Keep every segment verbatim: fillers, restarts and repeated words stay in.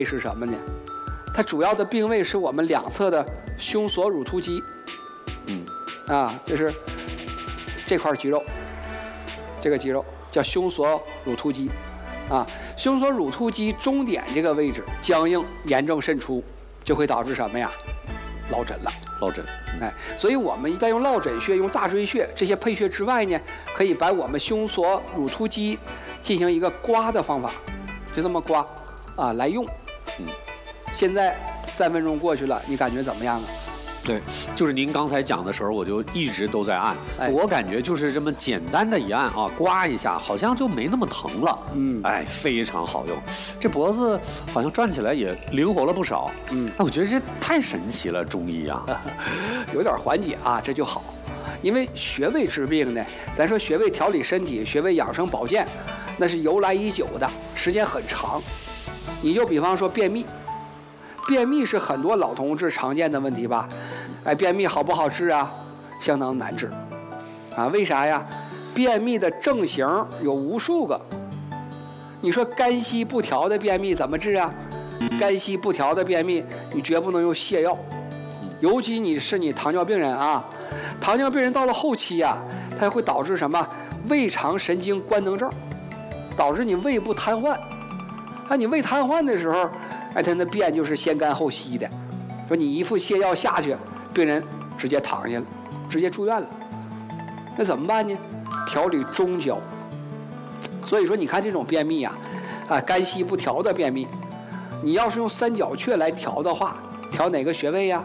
是什么呢？它主要的病位是我们两侧的胸锁乳突肌， 嗯， 啊，就是这块肌肉，这个肌肉叫胸锁乳突肌，啊，胸锁乳突肌中点这个位置僵硬、炎症渗出，就会导致什么呀？落枕了。 落枕。 哎，所以我们在用落枕穴、用大椎穴这些配穴之外呢，可以把我们胸锁乳突肌进行一个刮的方法，就这么刮，啊，来用。 嗯， 现在三分钟过去了，你感觉怎么样啊？ 对，就是您刚才讲的时候，我就一直都在按， 哎、 我感觉就是这么简单的一按啊，刮一下，好像就没那么疼了。 嗯， 哎，非常好用，这脖子好像转起来也灵活了不少。 嗯， 哎，我觉得这太神奇了，中医啊， 有点缓解啊，这就好。因为穴位治病呢，咱说穴位调理身体、穴位养生保健，那是由来已久的，时间很长。你就比方说便秘，便秘是很多老同志常见的问题吧？哎，便秘好不好治啊？相当难治，啊，为啥呀？便秘的症型有无数个。你说肝息不调的便秘怎么治啊？肝息不调的便秘，你绝不能用泻药，尤其你是你糖尿病人啊，糖尿病人到了后期啊，它会导致什么？胃肠神经官能症，导致你胃部瘫痪。啊，你胃瘫痪的时候，哎，他那便就是先干后稀的。说你一副泻药下去，病人直接躺下了，直接住院了。那怎么办呢？调理中焦。所以说，你看这种便秘啊，啊，肝息不调的便秘，你要是用三角穴来调的话，调哪个穴位呀？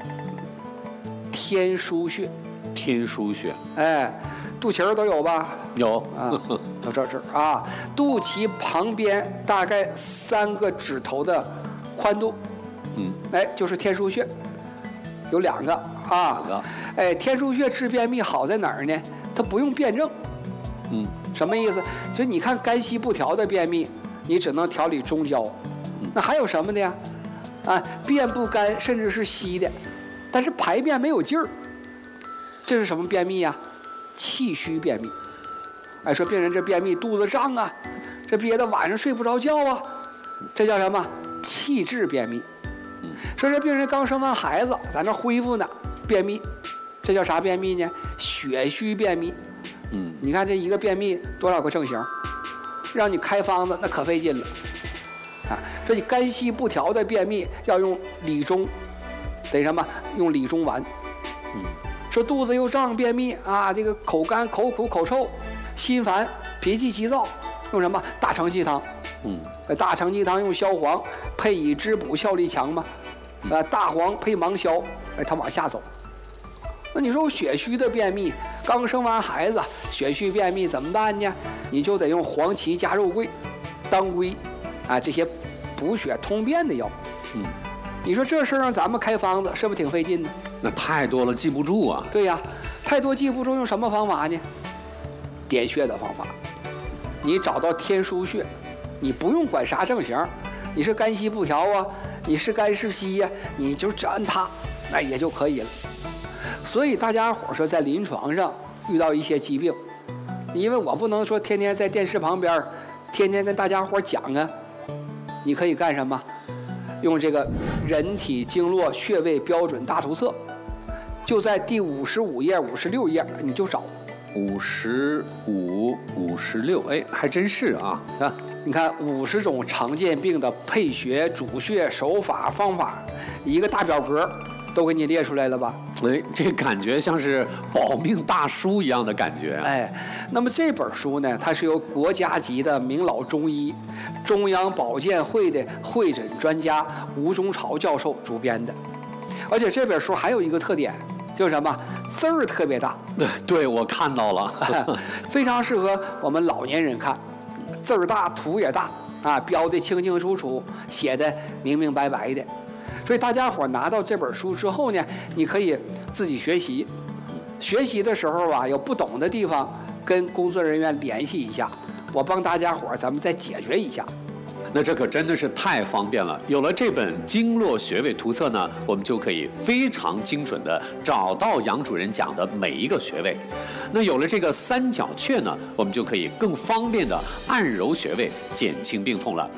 天枢穴。 天枢穴。 哎，肚脐儿都有吧？ 有啊，到这这儿啊，肚脐旁边大概三个指头的宽度， 嗯， 哎，就是天枢穴，有两个啊， 两个， 哎，天枢穴治便秘好在哪儿呢？它不用辩证， 嗯， 什么意思？就你看肝息不调的便秘，你只能调理中焦， 嗯、 那还有什么的呀？啊，便不干甚至是稀的，但是排便没有劲儿，这是什么便秘呀？气虚便秘。哎，说病人这便秘肚子胀啊，这憋得晚上睡不着觉啊，这叫什么？气滞便秘。说这病人刚生完孩子，在那恢复呢，便秘，这叫啥便秘呢？血虚便秘。 嗯， 你看这一个便秘多少个症型，让你开方子那可费劲了啊！说你肝息不调的便秘要用理中，得什么？用理中丸。 嗯， 说肚子又胀便秘啊，这个口干口苦口臭。心烦、脾气急躁，用什么？大承气汤。 嗯， 大承气汤用消黄，配以滋补，效力强嘛。呃，大黄配芒硝，哎，它往下走。那你说我血虚的便秘，刚生完孩子，血虚便秘怎么办呢？你就得用黄芪加肉桂、当归，啊，这些补血通便的药。 嗯， 你说这事儿让咱们开方子，是不是挺费劲呢？ 那太多了，记不住啊。 对呀，太多记不住，用什么方法呢？点穴的方法，你找到天枢穴，你不用管啥症型，你是肝息不调啊，你是肝是稀呀、啊，你就只按它，那也就可以了。所以大家伙说在临床上遇到一些疾病，因为我不能说天天在电视旁边，天天跟大家伙讲啊，你可以干什么？用这个人体经络穴位标准大图册，就在第五十五页、五十六页，你就找。 五十五、五十六，哎，还真是啊！啊， 你看五十种常见病的配穴、主穴、手法、方法，一个大表格都给你列出来了吧？ 哎，这感觉像是保命大书一样的感觉啊！ 哎，那么这本书呢，它是由国家级的名老中医、中央保健会的会诊专家吴中朝教授主编的，而且这本书还有一个特点，就是什么？字儿特别大。 对，我看到了， 非常适合我们老年人看，字儿大，图也大啊，标的清清楚楚，写的明明白白的。所以大家伙拿到这本书之后呢，你可以自己学习。学习的时候啊，有不懂的地方，跟工作人员联系一下，我帮大家伙咱们再解决一下。 那这可真的是太方便了。有了这本经络穴位图册呢，我们就可以非常精准的找到杨主任讲的每一个穴位。那有了这个三角穴呢，我们就可以更方便的按揉穴位，减轻病痛了。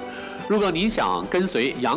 如果你想跟随杨